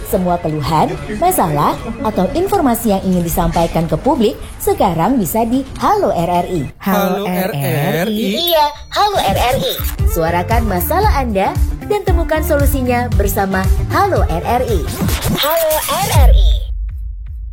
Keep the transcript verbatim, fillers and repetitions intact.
Semua keluhan, masalah, atau informasi yang ingin disampaikan ke publik sekarang bisa di Halo R R I. Halo R R I? Iya, Halo R R I. Suarakan masalah Anda dan temukan solusinya bersama Halo R R I. Halo R R I.